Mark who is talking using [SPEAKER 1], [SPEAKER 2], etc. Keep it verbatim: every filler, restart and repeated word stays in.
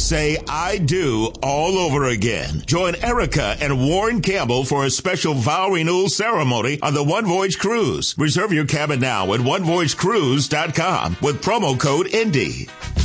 [SPEAKER 1] say I do all over again. Join Erica and Warren Campbell for a special vow renewal ceremony on the One Voyage Cruise. Reserve your cabin now at one voyage cruise dot com with promo code INDY.